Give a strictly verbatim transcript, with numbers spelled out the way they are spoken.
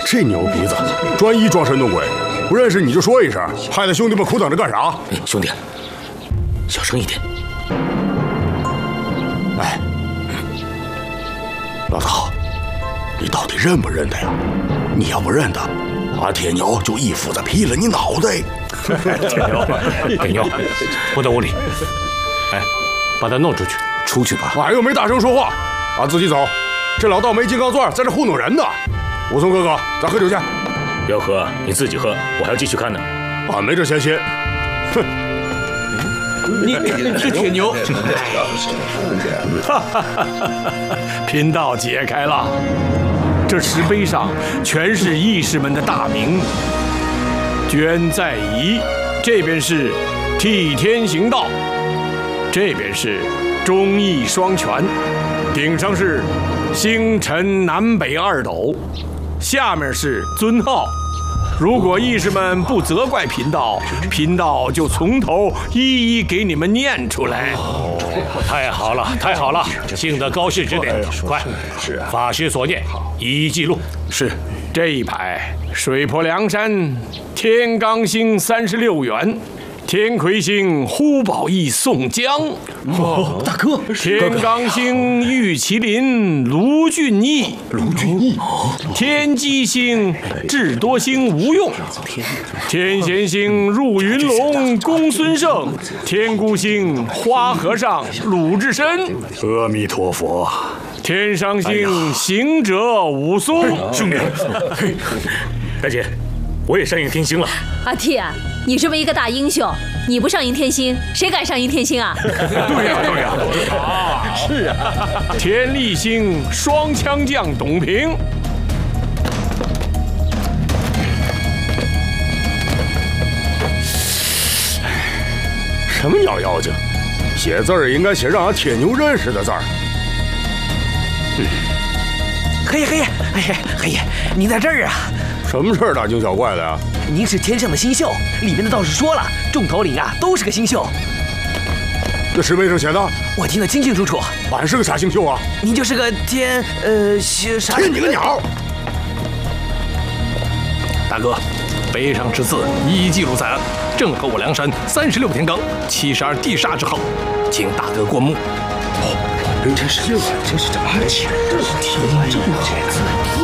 这牛鼻子，专一装神弄鬼，不认识你就说一声，害得兄弟们苦等着干啥？ 哎，兄弟，小声一点。 哎，老大，你到底认不认得呀？你要不认得，阿铁牛就一斧子劈了你脑袋。 铁牛，铁牛，不得无礼！哎，把他弄出去。 出去吧。 俺又没大声说话，俺自己走。这老道没金刚钻，在这糊弄人呢。武松哥哥，咱喝酒去。 要喝你自己喝，我还要继续看呢。 俺没这闲心。哼！ 你这铁牛， 哈哈哈！贫道解开了，这石碑上全是义士们的大名。捐在仪，这边是替天行道，这边是忠义双全，顶上是星辰南北二斗，下面是尊号。如果义士们不责怪贫道，贫道就从头一一给你们念出来。 哦，太好了，太好了，幸得高士指点，快，法师所念，一一记录。 是，这一排水泊梁山，天罡星三十六员。天魁星呼保义宋江， 哦，大哥， 天罡星玉麒麟卢俊义， 卢俊义， 天机星智多星吴用，天贤星入云龙公孙胜，天孤星花和尚鲁智深， 阿弥陀佛， 天上星行者武松。 兄弟，大姐，我也上应天星了。 阿铁，你这么一个大英雄，你不上应天星，谁敢上应天星啊？ 对呀，对呀，啊，是啊。天力星双枪将董平， 什么鸟妖精？写字儿应该写让俺铁牛认识的字儿。 嗯，黑爷，黑爷，哎呀，黑爷，你在这儿啊？ 什么事儿大惊小怪的呀？ 您是天上的星宿，里面的道士说了，众头领啊都是个星宿。 这石碑上写的， 我听得清清楚楚。 俺是个啥星宿啊？ 你就是个天，呃，啥？ 天你个鸟！ 大哥，碑上之字一一记录在案，正合我梁山三十六天罡七十二地煞之号，请大哥过目。 哦，真是，真是这么钱，这是天这么钱。